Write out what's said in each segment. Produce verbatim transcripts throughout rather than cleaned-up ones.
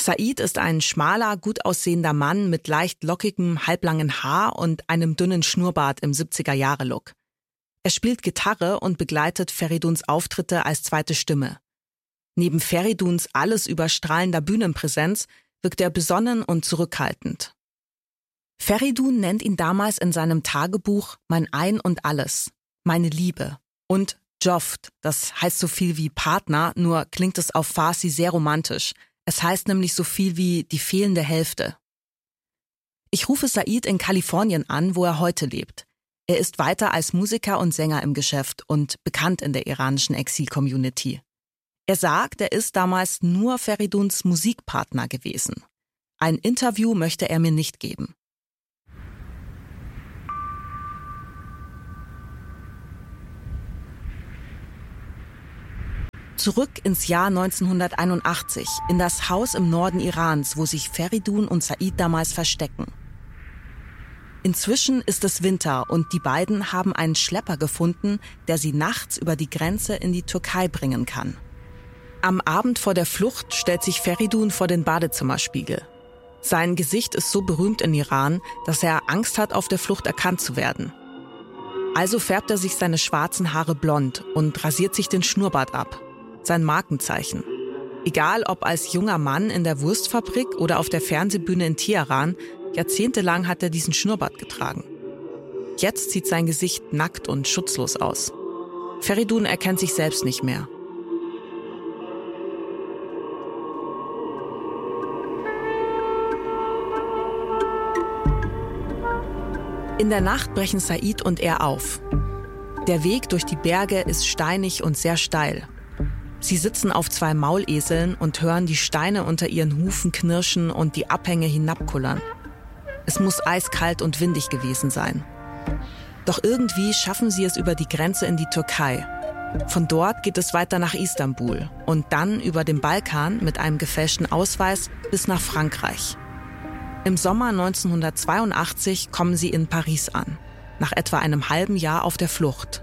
Said ist ein schmaler, gut aussehender Mann mit leicht lockigem, halblangen Haar und einem dünnen Schnurrbart im siebziger-Jahre-Look. Er spielt Gitarre und begleitet Feriduns Auftritte als zweite Stimme. Neben Feriduns alles überstrahlender Bühnenpräsenz wirkt er besonnen und zurückhaltend. Feridun nennt ihn damals in seinem Tagebuch mein Ein und Alles, meine Liebe und Joft, das heißt so viel wie Partner, nur klingt es auf Farsi sehr romantisch. Es heißt nämlich so viel wie die fehlende Hälfte. Ich rufe Said in Kalifornien an, wo er heute lebt. Er ist weiter als Musiker und Sänger im Geschäft und bekannt in der iranischen Exil-Community. Er sagt, er ist damals nur Feriduns Musikpartner gewesen. Ein Interview möchte er mir nicht geben. Zurück ins Jahr neunzehnhunderteinundachtzig, in das Haus im Norden Irans, wo sich Feridun und Said damals verstecken. Inzwischen ist es Winter und die beiden haben einen Schlepper gefunden, der sie nachts über die Grenze in die Türkei bringen kann. Am Abend vor der Flucht stellt sich Feridun vor den Badezimmerspiegel. Sein Gesicht ist so berühmt in Iran, dass er Angst hat, auf der Flucht erkannt zu werden. Also färbt er sich seine schwarzen Haare blond und rasiert sich den Schnurrbart ab. Sein Markenzeichen. Egal ob als junger Mann in der Wurstfabrik oder auf der Fernsehbühne in Teheran, jahrzehntelang hat er diesen Schnurrbart getragen. Jetzt sieht sein Gesicht nackt und schutzlos aus. Feridun erkennt sich selbst nicht mehr. In der Nacht brechen Said und er auf. Der Weg durch die Berge ist steinig und sehr steil. Sie sitzen auf zwei Mauleseln und hören die Steine unter ihren Hufen knirschen und die Abhänge hinabkullern. Es muss eiskalt und windig gewesen sein. Doch irgendwie schaffen sie es über die Grenze in die Türkei. Von dort geht es weiter nach Istanbul und dann über den Balkan mit einem gefälschten Ausweis bis nach Frankreich. Im Sommer neunzehnhundertzweiundachtzig kommen sie in Paris an, nach etwa einem halben Jahr auf der Flucht.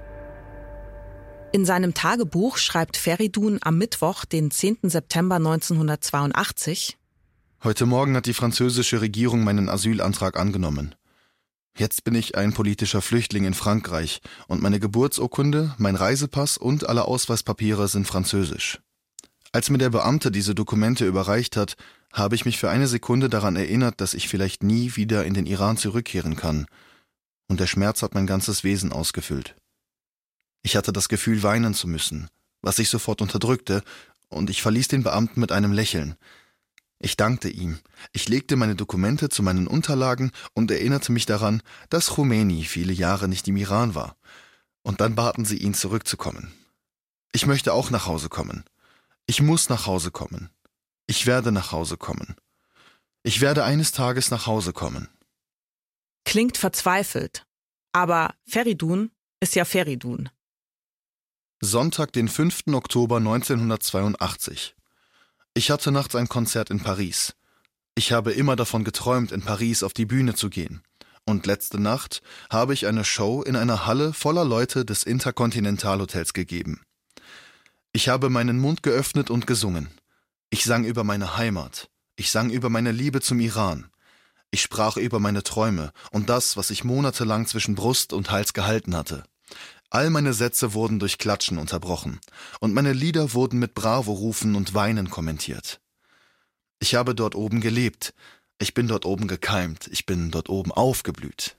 In seinem Tagebuch schreibt Feridun am Mittwoch, den zehnten September neunzehnhundertzweiundachtzig: Heute Morgen hat die französische Regierung meinen Asylantrag angenommen. Jetzt bin ich ein politischer Flüchtling in Frankreich und meine Geburtsurkunde, mein Reisepass und alle Ausweispapiere sind französisch. Als mir der Beamte diese Dokumente überreicht hat, habe ich mich für eine Sekunde daran erinnert, dass ich vielleicht nie wieder in den Iran zurückkehren kann. Und der Schmerz hat mein ganzes Wesen ausgefüllt. Ich hatte das Gefühl, weinen zu müssen, was ich sofort unterdrückte, und ich verließ den Beamten mit einem Lächeln. Ich dankte ihm, ich legte meine Dokumente zu meinen Unterlagen und erinnerte mich daran, dass Khomeini viele Jahre nicht im Iran war. Und dann baten sie ihn, zurückzukommen. Ich möchte auch nach Hause kommen. Ich muss nach Hause kommen. Ich werde nach Hause kommen. Ich werde eines Tages nach Hause kommen. Klingt verzweifelt, aber Feridun ist ja Feridun. Sonntag, den fünften Oktober neunzehnhundertzweiundachtzig. Ich hatte nachts ein Konzert in Paris. Ich habe immer davon geträumt, in Paris auf die Bühne zu gehen. Und letzte Nacht habe ich eine Show in einer Halle voller Leute des Intercontinental Hotels gegeben. Ich habe meinen Mund geöffnet und gesungen. Ich sang über meine Heimat. Ich sang über meine Liebe zum Iran. Ich sprach über meine Träume und das, was ich monatelang zwischen Brust und Hals gehalten hatte. All meine Sätze wurden durch Klatschen unterbrochen und meine Lieder wurden mit Bravo-Rufen und Weinen kommentiert. Ich habe dort oben gelebt. Ich bin dort oben gekeimt. Ich bin dort oben aufgeblüht.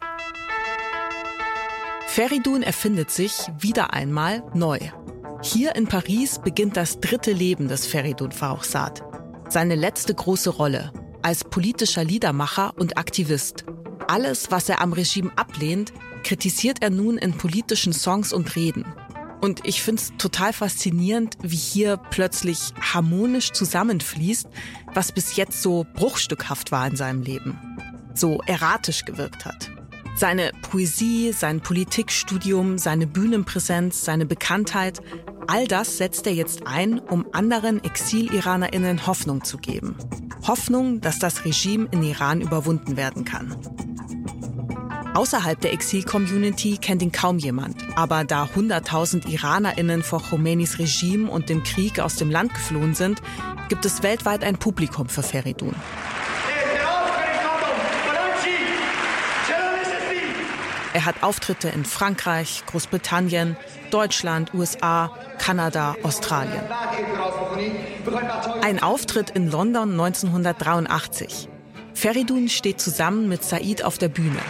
Feridun erfindet sich wieder einmal neu. Hier in Paris beginnt das dritte Leben des Feridun Farrokhzad. Seine letzte große Rolle als politischer Liedermacher und Aktivist. Alles, was er am Regime ablehnt, kritisiert er nun in politischen Songs und Reden. Und ich finde es total faszinierend, wie hier plötzlich harmonisch zusammenfließt, was bis jetzt so bruchstückhaft war in seinem Leben, so erratisch gewirkt hat. Seine Poesie, sein Politikstudium, seine Bühnenpräsenz, seine Bekanntheit, all das setzt er jetzt ein, um anderen Exil-IranerInnen Hoffnung zu geben. Hoffnung, dass das Regime in Iran überwunden werden kann. Außerhalb der Exil-Community kennt ihn kaum jemand. Aber da hunderttausend IranerInnen vor Khomeinis Regime und dem Krieg aus dem Land geflohen sind, gibt es weltweit ein Publikum für Feridun. Er hat Auftritte in Frankreich, Großbritannien, Deutschland, U S A, Kanada, Australien. Ein Auftritt in London neunzehnhundertdreiundachtzig. Feridun steht zusammen mit Said auf der Bühne.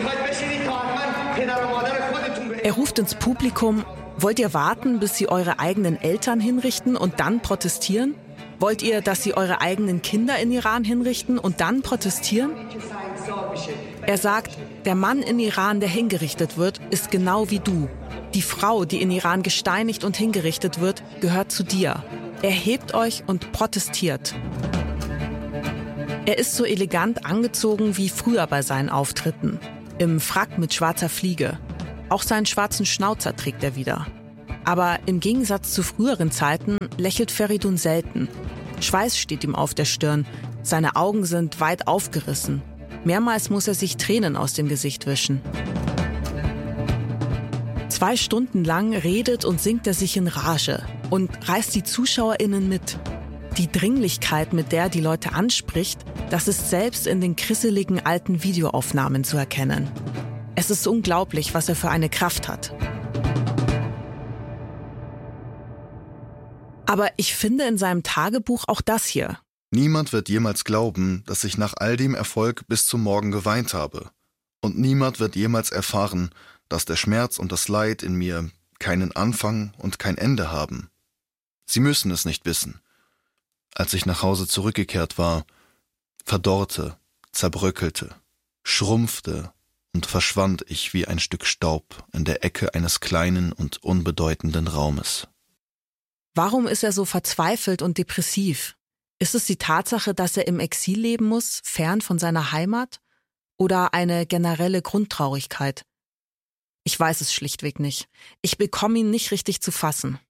Er ruft ins Publikum: Wollt ihr warten, bis sie eure eigenen Eltern hinrichten und dann protestieren? Wollt ihr, dass sie eure eigenen Kinder in Iran hinrichten und dann protestieren? Er sagt, der Mann in Iran, der hingerichtet wird, ist genau wie du. Die Frau, die in Iran gesteinigt und hingerichtet wird, gehört zu dir. Erhebt euch und protestiert. Er ist so elegant angezogen wie früher bei seinen Auftritten. Im Frack mit schwarzer Fliege. Auch seinen schwarzen Schnauzer trägt er wieder. Aber im Gegensatz zu früheren Zeiten lächelt Feridun selten. Schweiß steht ihm auf der Stirn. Seine Augen sind weit aufgerissen. Mehrmals muss er sich Tränen aus dem Gesicht wischen. Zwei Stunden lang redet und singt er sich in Rage und reißt die ZuschauerInnen mit. Die Dringlichkeit, mit der er die Leute anspricht, das ist selbst in den krisseligen alten Videoaufnahmen zu erkennen. Es ist unglaublich, was er für eine Kraft hat. Aber ich finde in seinem Tagebuch auch das hier. Niemand wird jemals glauben, dass ich nach all dem Erfolg bis zum Morgen geweint habe. Und niemand wird jemals erfahren, dass der Schmerz und das Leid in mir keinen Anfang und kein Ende haben. Sie müssen es nicht wissen. Als ich nach Hause zurückgekehrt war, verdorrte, zerbröckelte, schrumpfte und verschwand ich wie ein Stück Staub in der Ecke eines kleinen und unbedeutenden Raumes. Warum ist er so verzweifelt und depressiv? Ist es die Tatsache, dass er im Exil leben muss, fern von seiner Heimat? Oder eine generelle Grundtraurigkeit? Ich weiß es schlichtweg nicht. Ich bekomme ihn nicht richtig zu fassen.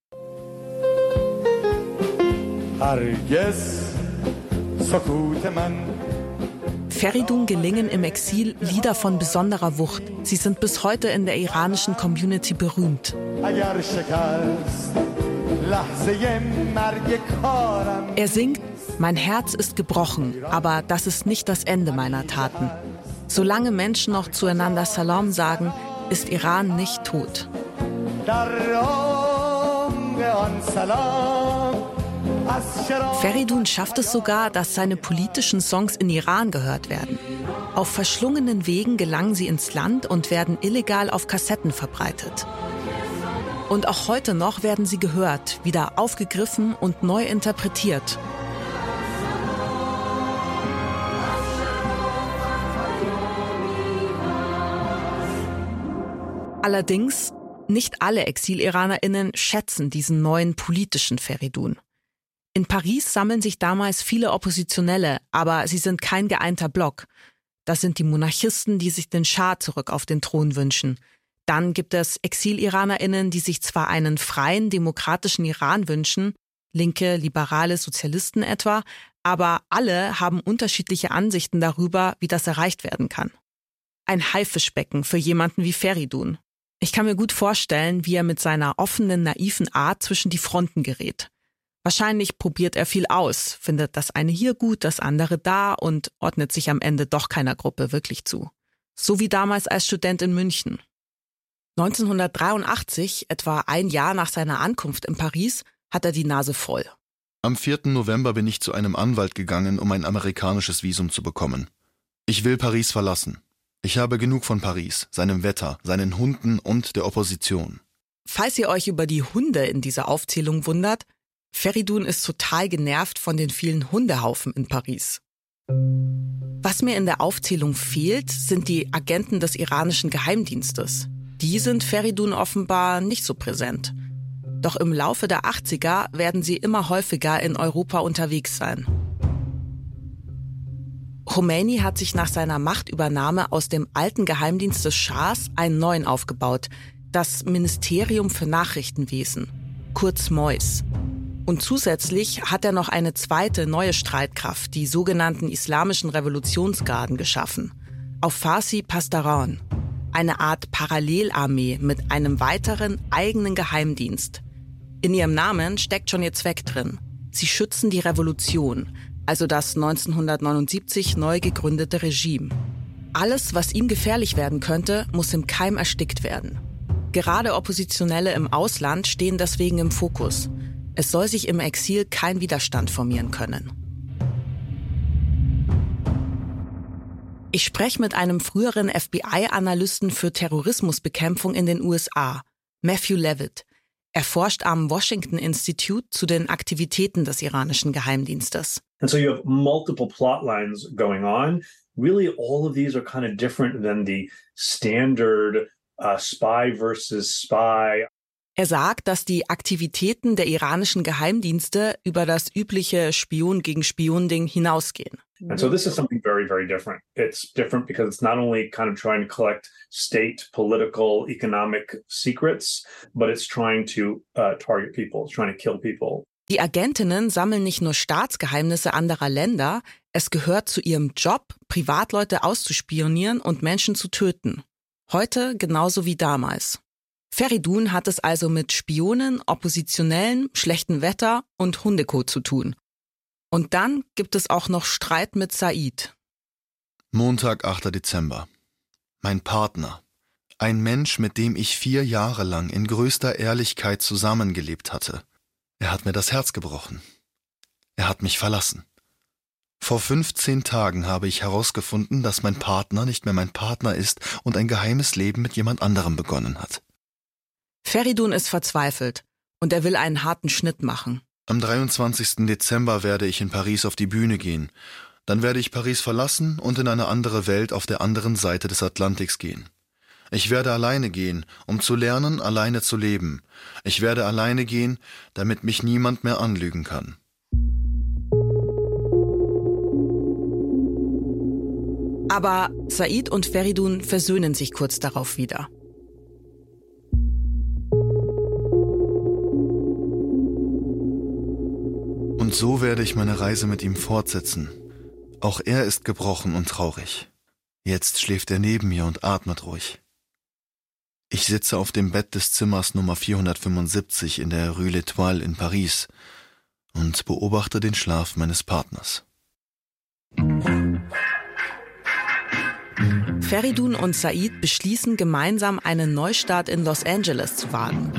Feridun gelingen im Exil Lieder von besonderer Wucht. Sie sind bis heute in der iranischen Community berühmt. Er singt: Mein Herz ist gebrochen, aber das ist nicht das Ende meiner Taten. Solange Menschen noch zueinander Salam sagen, ist Iran nicht tot. Feridun schafft es sogar, dass seine politischen Songs in Iran gehört werden. Auf verschlungenen Wegen gelangen sie ins Land und werden illegal auf Kassetten verbreitet. Und auch heute noch werden sie gehört, wieder aufgegriffen und neu interpretiert. Allerdings, nicht alle ExiliranerInnen schätzen diesen neuen politischen Feridun. In Paris sammeln sich damals viele Oppositionelle, aber sie sind kein geeinter Block. Das sind die Monarchisten, die sich den Schah zurück auf den Thron wünschen. Dann gibt es ExiliranerInnen, die sich zwar einen freien, demokratischen Iran wünschen, linke, liberale Sozialisten etwa, aber alle haben unterschiedliche Ansichten darüber, wie das erreicht werden kann. Ein Haifischbecken für jemanden wie Feridun. Ich kann mir gut vorstellen, wie er mit seiner offenen, naiven Art zwischen die Fronten gerät. Wahrscheinlich probiert er viel aus, findet das eine hier gut, das andere da und ordnet sich am Ende doch keiner Gruppe wirklich zu. So wie damals als Student in München. neunzehnhundertdreiundachtzig, etwa ein Jahr nach seiner Ankunft in Paris, hat er die Nase voll. Am vierten November bin ich zu einem Anwalt gegangen, um ein amerikanisches Visum zu bekommen. Ich will Paris verlassen. Ich habe genug von Paris, seinem Wetter, seinen Hunden und der Opposition. Falls ihr euch über die Hunde in dieser Aufzählung wundert, Feridun ist total genervt von den vielen Hundehaufen in Paris. Was mir in der Aufzählung fehlt, sind die Agenten des iranischen Geheimdienstes. Die sind Feridun offenbar nicht so präsent. Doch im Laufe der achtziger werden sie immer häufiger in Europa unterwegs sein. Khomeini hat sich nach seiner Machtübernahme aus dem alten Geheimdienst des Schahs einen neuen aufgebaut, das Ministerium für Nachrichtenwesen, kurz MOIS. Und zusätzlich hat er noch eine zweite neue Streitkraft, die sogenannten Islamischen Revolutionsgarden, geschaffen. Auf Farsi Pasdaran. Eine Art Parallelarmee mit einem weiteren eigenen Geheimdienst. In ihrem Namen steckt schon ihr Zweck drin. Sie schützen die Revolution, also das neunzehnhundertneunundsiebzig neu gegründete Regime. Alles, was ihm gefährlich werden könnte, muss im Keim erstickt werden. Gerade Oppositionelle im Ausland stehen deswegen im Fokus. Es soll sich im Exil kein Widerstand formieren können. Ich spreche mit einem früheren F B I-Analysten für Terrorismusbekämpfung in den U S A, Matthew Levitt. Er forscht am Washington Institute zu den Aktivitäten des iranischen Geheimdienstes. And so you have multiple plot lines going on. Really, all of these are kind of different than the standard uh, spy versus spy. Er sagt, dass die Aktivitäten der iranischen Geheimdienste über das übliche Spion gegen Spion-Ding hinausgehen. And so this is something very, very different. It's different because it's not only kind of trying to collect state, political, economic secrets, but it's trying to uh, target people, it's trying to kill people. Die Agentinnen sammeln nicht nur Staatsgeheimnisse anderer Länder, es gehört zu ihrem Job, Privatleute auszuspionieren und Menschen zu töten. Heute genauso wie damals. Feridun hat es also mit Spionen, Oppositionellen, schlechtem Wetter und Hundekot zu tun. Und dann gibt es auch noch Streit mit Said. Montag, achter Dezember. Mein Partner. Ein Mensch, mit dem ich vier Jahre lang in größter Ehrlichkeit zusammengelebt hatte. Er hat mir das Herz gebrochen. Er hat mich verlassen. Vor fünfzehn Tagen habe ich herausgefunden, dass mein Partner nicht mehr mein Partner ist und ein geheimes Leben mit jemand anderem begonnen hat. Feridun ist verzweifelt und er will einen harten Schnitt machen. Am dreiundzwanzigsten Dezember werde ich in Paris auf die Bühne gehen. Dann werde ich Paris verlassen und in eine andere Welt auf der anderen Seite des Atlantiks gehen. Ich werde alleine gehen, um zu lernen, alleine zu leben. Ich werde alleine gehen, damit mich niemand mehr anlügen kann. Aber Said und Feridun versöhnen sich kurz darauf wieder. Und so werde ich meine Reise mit ihm fortsetzen. Auch er ist gebrochen und traurig. Jetzt schläft er neben mir und atmet ruhig. Ich sitze auf dem Bett des Zimmers Nummer vierhundertfünfundsiebzig in der Rue L'Étoile in Paris und beobachte den Schlaf meines Partners. Feridun und Said beschließen gemeinsam einen Neustart in Los Angeles zu wagen.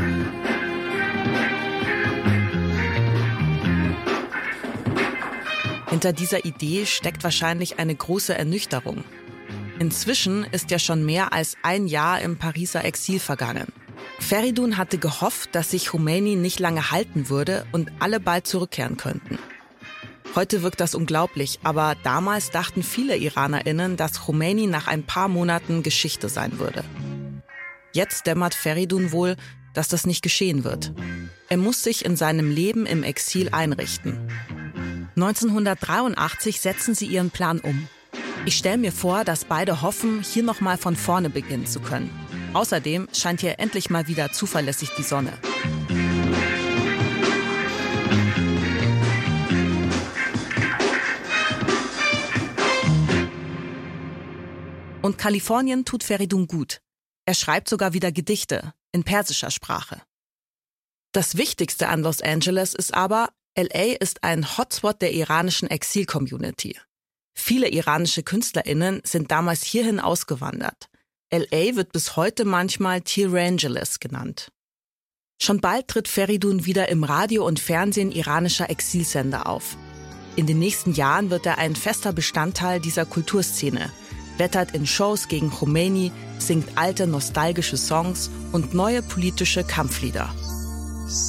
Hinter dieser Idee steckt wahrscheinlich eine große Ernüchterung. Inzwischen ist ja schon mehr als ein Jahr im Pariser Exil vergangen. Feridun hatte gehofft, dass sich Khomeini nicht lange halten würde und alle bald zurückkehren könnten. Heute wirkt das unglaublich, aber damals dachten viele IranerInnen, dass Khomeini nach ein paar Monaten Geschichte sein würde. Jetzt dämmert Feridun wohl, dass das nicht geschehen wird. Er muss sich in seinem Leben im Exil einrichten. neunzehnhundertdreiundachtzig setzen sie ihren Plan um. Ich stelle mir vor, dass beide hoffen, hier nochmal von vorne beginnen zu können. Außerdem scheint hier endlich mal wieder zuverlässig die Sonne. Und Kalifornien tut Feridun gut. Er schreibt sogar wieder Gedichte in persischer Sprache. Das Wichtigste an Los Angeles ist aber, L A ist ein Hotspot der iranischen Exil-Community. Viele iranische KünstlerInnen sind damals hierhin ausgewandert. L A wird bis heute manchmal Tehrangeles genannt. Schon bald tritt Feridun wieder im Radio und Fernsehen iranischer Exilsender auf. In den nächsten Jahren wird er ein fester Bestandteil dieser Kulturszene, wettert in Shows gegen Khomeini, singt alte nostalgische Songs und neue politische Kampflieder.